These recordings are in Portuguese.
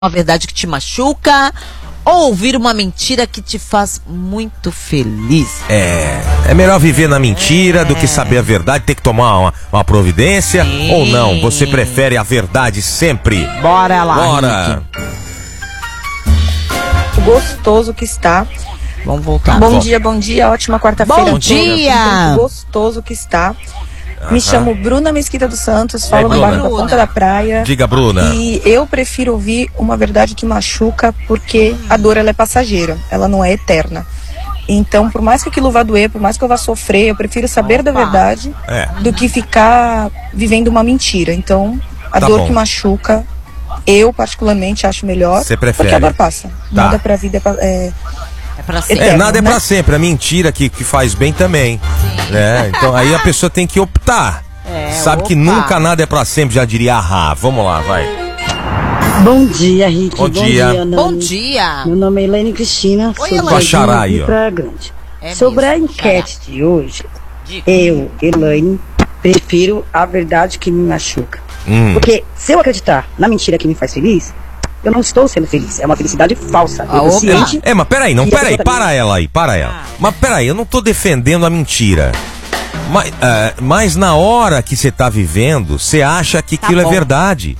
uma verdade que te machuca ou ouvir uma mentira que te faz muito feliz? É melhor viver na mentira do que saber a verdade, ter que tomar uma providência. Sim. Ou não, você prefere a verdade sempre? Bora lá, Bora! Gostoso que está. Vamos voltar. Bom dia, ótima quarta-feira. Bom dia! Gostoso que está. Me chamo Bruna Mesquita dos Santos, falo no bairro da Ponta da Praia. Diga, Bruna. E eu prefiro ouvir uma verdade que machuca, porque a dor ela é passageira, ela não é eterna. Então, por mais que aquilo vá doer, por mais que eu vá sofrer, eu prefiro saber da verdade do que ficar vivendo uma mentira. Então, a dor que machuca, eu particularmente acho melhor. Você prefere? Porque a dor passa. Nada pra vida é pra sempre. eterno, nada é né? pra sempre. A mentira que faz bem também. Né? Então aí a pessoa tem que optar. Sabe que nunca nada é pra sempre, já diria Ahá. Vamos lá, vai. Bom dia, Rick. Bom dia. Nani. Bom dia! Meu nome é Elaine Cristina. Oi, sou Elaine. de Xará aí, ó. Praia Grande. É Sobre a mesmo, enquete de hoje, eu, Elaine, prefiro a verdade que me machuca. Porque se eu acreditar na mentira que me faz feliz, eu não estou sendo feliz. É uma felicidade falsa. Eu tô ciente. Mas peraí, não, E a peraí, pessoa para ela aí, para ela. Mas peraí, eu não tô defendendo a mentira. Mas na hora que você tá vivendo, você acha que aquilo é verdade.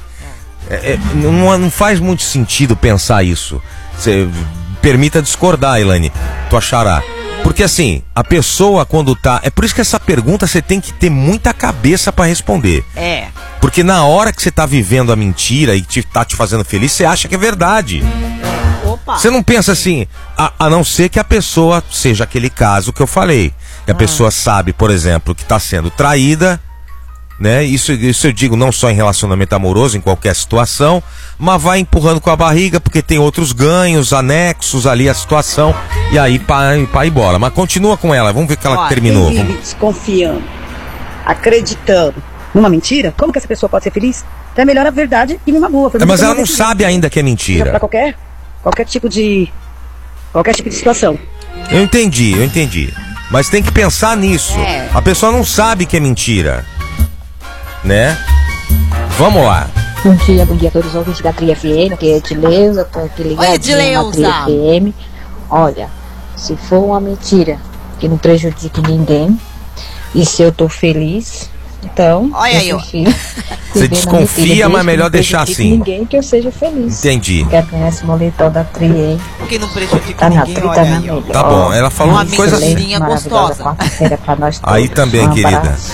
Não faz muito sentido pensar isso. Você permita discordar, Elaine, tua xará. Porque assim, a pessoa quando tá... É por isso que essa pergunta você tem que ter muita cabeça pra responder. Porque na hora que você tá vivendo a mentira e tá te fazendo feliz, você acha que é verdade. Você não pensa assim, a não ser que a pessoa seja aquele caso que eu falei. Que a pessoa sabe, por exemplo, que tá sendo traída, né? Isso eu digo não só em relacionamento amoroso, em qualquer situação, mas vai empurrando com a barriga porque tem outros ganhos, anexos ali à situação, e aí para ir embora. Mas continua com ela, vamos ver que ela terminou. Quem vive desconfiando, acreditando numa mentira, como que essa pessoa pode ser feliz? Então é melhor a verdade e me magoa. Mas ela não sabe ainda que é mentira. Pra qualquer tipo de situação. Eu entendi. Mas tem que pensar nisso. A pessoa não sabe que é mentira. Né? Vamos lá. Bom dia a todos os ouvintes da Tri FM, que é Edileuza, tô aqui ligadinha na Tri FM. Olha, se for uma mentira que não prejudique ninguém, e se eu tô feliz, então... Olha aí, ó. Você desconfia, mas melhor deixar assim. Ninguém que eu seja feliz. Entendi. Quero ganhar esse moletom da Tri, hein? Que não prejudica Tá na ninguém, Tri, olha tá na aí, ó. melhor. Tá bom, ela falou Uma coisa assim. mentirinha gostosa. Quarta-feira pra nós todos. Aí também, Um querida. abraço.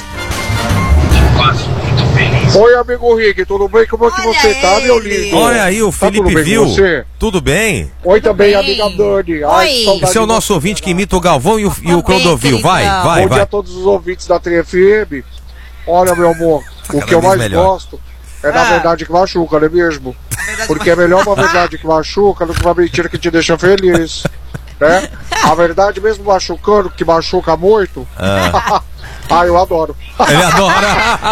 Oi, amigo Rick, tudo bem? Como é que você tá, meu lindo? Olha aí, o Felipe tudo bem viu. com você? Tudo bem? Oi também, bem. amiga Dani. Oi. Esse é o nosso ouvinte que imita o Galvão e o Clodovil. Vai. Bom dia a todos os ouvintes da 3FM. Olha, meu amor, o que eu mais gosto é da verdade que machuca, não é mesmo? Porque é melhor uma verdade que machuca do que uma mentira que te deixa feliz, né? A verdade mesmo machucando, que machuca muito, eu adoro. Ele adora.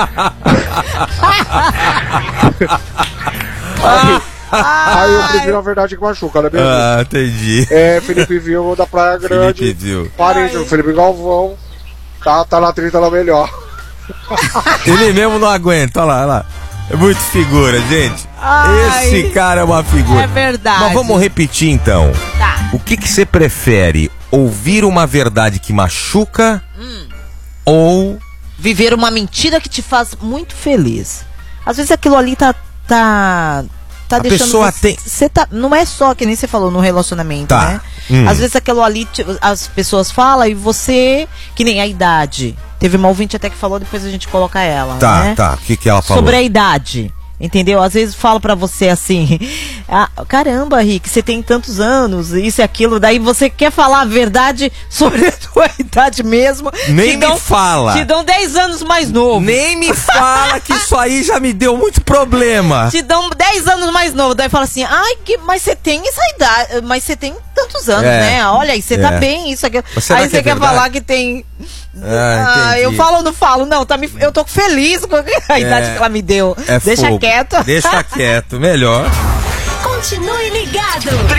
Aí eu prefiro a verdade que machuca, não é mesmo? Entendi. Felipe Viu da Praia Grande. Felipe Viu. Parente do Felipe Galvão. Tá na 30 na melhor. Ele mesmo não aguenta, olha lá. É muito figura, gente. Esse cara é uma figura. É verdade. Mas vamos repetir então. Tá. O que você prefere? Ouvir uma verdade que machuca ou... Viver uma mentira que te faz muito feliz. Às vezes aquilo ali tá A deixando pessoa você não é só que nem você falou no relacionamento, Tá. né? Às vezes aquilo ali as pessoas falam e você, que nem a idade. Teve uma ouvinte até que falou, depois a gente coloca ela, né? Tá. O que ela falou? Sobre a idade. Entendeu? Às vezes falo pra você assim, caramba, Rick, você tem tantos anos, isso e aquilo, daí você quer falar a verdade sobre a sua idade mesmo. Nem me fala. Te dão 10 anos mais novo. Nem me fala que isso aí já me deu muito problema. Te dão 10 anos mais novo, daí fala assim, mas você tem essa idade, mas você tem tantos anos, né? Olha aí, você tá bem, isso aqui. Aí você quer falar que tem... eu falo ou não falo? Não, eu tô feliz com a idade que ela me deu. Deixa fogo. quieto. Deixa quieto, melhor. Continue ligado.